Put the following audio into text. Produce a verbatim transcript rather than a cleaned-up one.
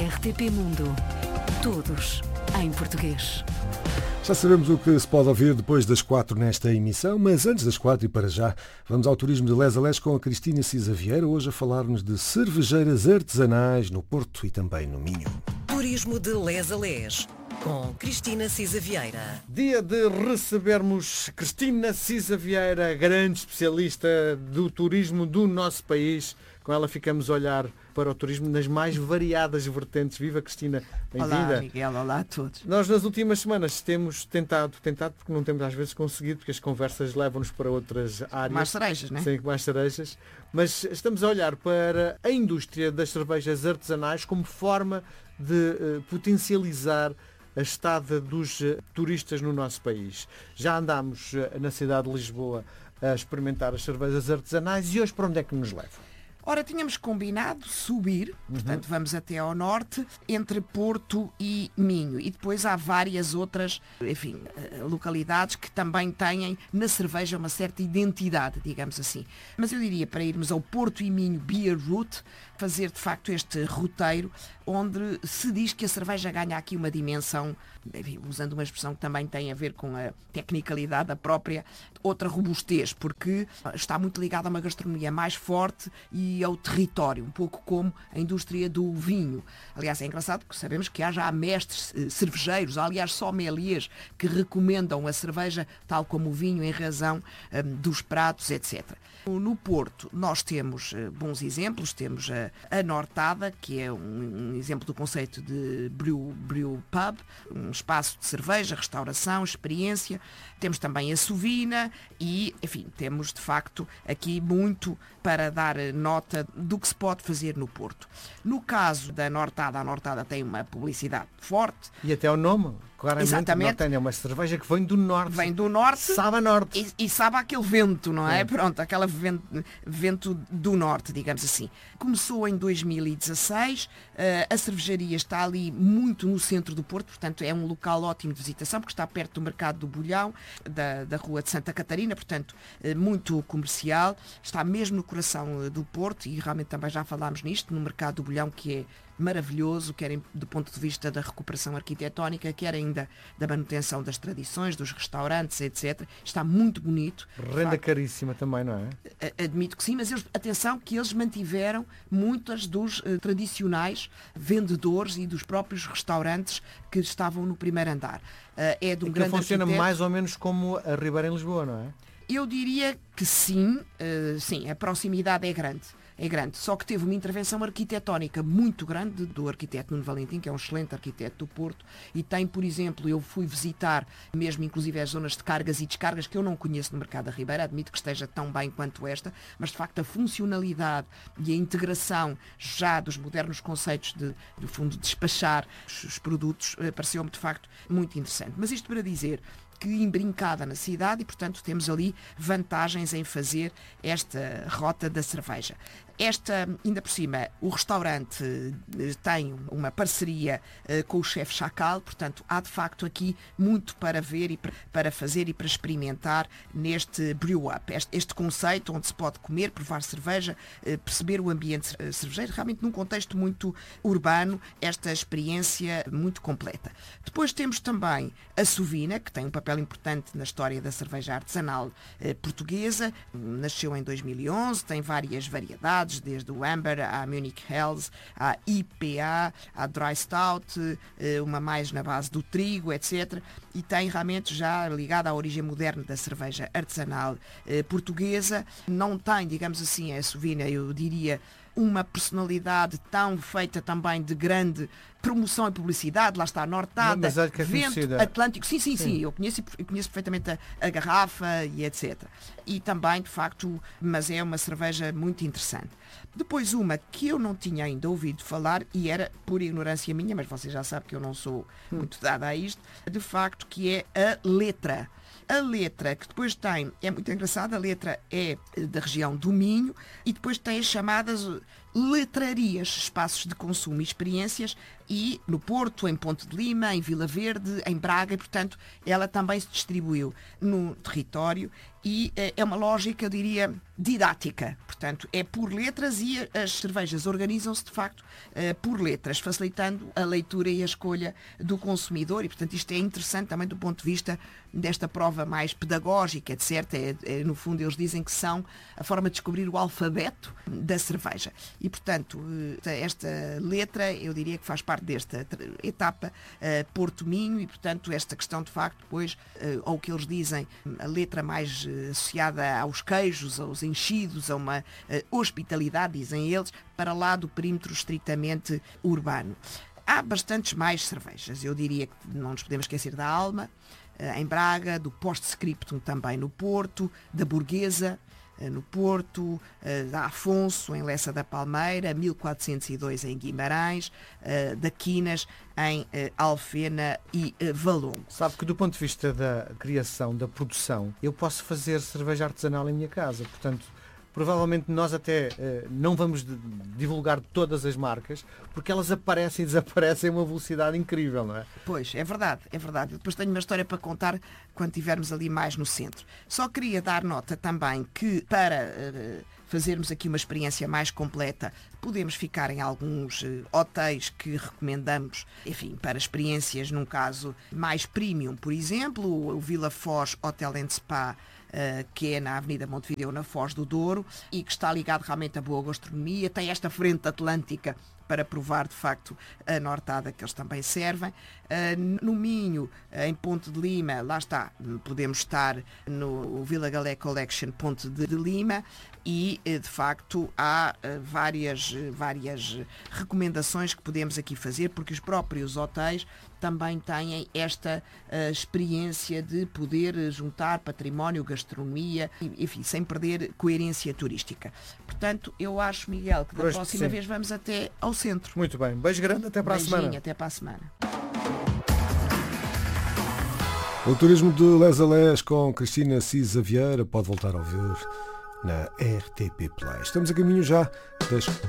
R T P Mundo. Todos em português. Já sabemos o que se pode ouvir depois das quatro nesta emissão, mas antes das quatro e para já, vamos ao turismo de Les a Les com a Cristina Cisa Vieira, hoje a falar-nos de cervejeiras artesanais no Porto e também no Minho. Turismo de Les a Les, com Cristina Cisa Vieira. Dia de recebermos Cristina Cisa Vieira, grande especialista do turismo do nosso país. Com ela ficamos a olhar para o turismo nas mais variadas vertentes. Viva Cristina, bem-vinda. Olá Miguel, olá a todos. Nós nas últimas semanas temos tentado, tentado porque não temos às vezes conseguido, porque as conversas levam-nos para outras áreas. Mais cerejas, não é? Sim, mais cerejas. Mas estamos a olhar para a indústria das cervejas artesanais como forma de uh, potencializar a estada dos uh, turistas no nosso país. Já andámos uh, na cidade de Lisboa a experimentar as cervejas artesanais e hoje para onde é que nos leva? Ora, tínhamos combinado subir, portanto vamos até ao norte, entre Porto e Minho. E depois há várias outras, enfim, localidades que também têm na cerveja uma certa identidade, digamos assim. Mas eu diria para irmos ao Porto e Minho Beer Route, fazer de facto este roteiro, onde se diz que a cerveja ganha aqui uma dimensão, enfim, usando uma expressão que também tem a ver com a tecnicalidade da própria, outra robustez, porque está muito ligada a uma gastronomia mais forte e ao território, um pouco como a indústria do vinho. Aliás, é engraçado porque sabemos que há já mestres cervejeiros, aliás, sommeliers, que recomendam a cerveja tal como o vinho em razão um, dos pratos, etcétera. No Porto nós temos uh, bons exemplos, temos a, a Nortada, que é um, um exemplo do conceito de brew, brew pub, um espaço de cerveja, restauração, experiência. Temos também a Sovina e, enfim, temos de facto aqui muito para dar nota do que se pode fazer no Porto. No caso da Nortada, a Nortada tem uma publicidade forte. E até o nome, claramente. Exatamente. Nortenha é uma cerveja que vem do norte. Vem do norte. Sabe a norte. E, e sabe aquele vento, não é? É. Pronto, aquele vento, vento do norte, digamos assim. Começou em dois mil e dezasseis, uh, a cervejaria está ali muito no centro do Porto, portanto é um local ótimo de visitação, porque está perto do mercado do Bolhão, da, da rua de Santa Catarina, portanto uh, muito comercial, está mesmo no coração uh, do Porto e realmente também já falámos nisto, no mercado do Bolhão, que é maravilhoso, quer do ponto de vista da recuperação arquitetónica, quer ainda da manutenção das tradições, dos restaurantes, etcétera. Está muito bonito. Renda caríssima também, não é? Admito que sim, mas eles, atenção que eles mantiveram muitas dos uh, tradicionais vendedores e dos próprios restaurantes que estavam no primeiro andar. Uh, é de um e que grande funciona arquiteto. mais ou menos como a Ribeira em Lisboa, não é? Eu diria que sim, uh, sim, a proximidade é grande. É grande, só que teve uma intervenção arquitetónica muito grande do arquiteto Nuno Valentim, que é um excelente arquiteto do Porto, e tem, por exemplo, eu fui visitar mesmo inclusive as zonas de cargas e descargas que eu não conheço no mercado da Ribeira, admito que esteja tão bem quanto esta, mas de facto a funcionalidade e a integração já dos modernos conceitos de, no fundo, despachar os, os produtos, pareceu-me de facto muito interessante. Mas isto para dizer que embrincada na cidade e, portanto, temos ali vantagens em fazer esta rota da cerveja. Esta, ainda por cima, o restaurante tem uma parceria uh, com o chefe Chacal, portanto, há de facto aqui muito para ver e para fazer e para experimentar neste brew up. Este, este conceito onde se pode comer, provar cerveja, uh, perceber o ambiente cervejeiro, realmente num contexto muito urbano, esta experiência muito completa. Depois temos também a Sovina, que tem um papel importante na história da cerveja artesanal uh, portuguesa, nasceu em dois mil e onze, tem várias variedades, desde o Amber à Munich Hells, à I P A, à Dry Stout, uma mais na base do trigo, etcétera. E tem realmente já ligada à origem moderna da cerveja artesanal eh, portuguesa. Não tem, digamos assim, a Sovina, eu diria, uma personalidade tão feita também de grande promoção e publicidade, lá está a Nortada, Mas é que é Vento conhecida. Atlântico, sim, sim, sim, Sim. eu conheço, eu conheço perfeitamente a, a garrafa e etcétera. E também, de facto, mas é uma cerveja muito interessante. Depois uma que eu não tinha ainda ouvido falar, e era por ignorância minha, mas você já sabe que eu não sou muito dada a isto, de facto, que é a Letra. A Letra, que depois tem, é muito engraçada, a Letra é da região do Minho e depois tem as chamadas, letrarias, espaços de consumo e experiências, e no Porto, em Ponte de Lima, em Vila Verde, em Braga, e portanto ela também se distribuiu no território e eh, é uma lógica, eu diria, didática. Portanto, é por letras e as cervejas organizam-se de facto eh, por letras, facilitando a leitura e a escolha do consumidor, e portanto isto é interessante também do ponto de vista desta prova mais pedagógica, etcétera. É, é, no fundo eles dizem que são a forma de descobrir o alfabeto da cerveja. E portanto, eh, esta letra eu diria que faz parte desta etapa uh, Porto Minho, e portanto esta questão de facto depois, uh, ou o que eles dizem, a letra mais uh, associada aos queijos, aos enchidos, a uma uh, hospitalidade, dizem eles, para lá do perímetro estritamente urbano. Há bastantes mais cervejas, eu diria que não nos podemos esquecer da Alma, uh, em Braga, do Post-Scriptum também no Porto, da Burguesa, no Porto, da Afonso, em Lessa da Palmeira, mil quatrocentos e dois em Guimarães, da Quinas, em Alfena e Valongo. Sabe que do ponto de vista da criação, da produção, eu posso fazer cerveja artesanal em minha casa, portanto, provavelmente nós até eh, não vamos de, divulgar todas as marcas, porque elas aparecem e desaparecem a uma velocidade incrível, não é? Pois, é verdade, é verdade. Depois tenho uma história para contar quando estivermos ali mais no centro. Só queria dar nota também que para eh, fazermos aqui uma experiência mais completa, podemos ficar em alguns eh, hotéis que recomendamos, enfim, para experiências, num caso mais premium, por exemplo, o Vila Foz Hotel and Spa, Uh, que é na Avenida Montevideo, na Foz do Douro, e que está ligado realmente a boa gastronomia, tem esta frente atlântica para provar de facto a nortada que eles também servem. Uh, no Minho, uh, em Ponte de Lima, lá está, podemos estar no Vila Galé Collection Ponte de, de Lima, e uh, de facto há uh, várias, uh, várias recomendações que podemos aqui fazer, porque os próprios hotéis também têm esta uh, experiência de poder juntar património, gastronomia, enfim, sem perder coerência turística. Portanto, eu acho, Miguel, que da Pois, próxima sim. vez vamos até ao centro. Muito bem. Beijo grande, até para Beijinho, a semana. até para a semana. O turismo de Les a Les com Cristina Cisa Vieira pode voltar a ouvir na R T P Play. Estamos a caminho já das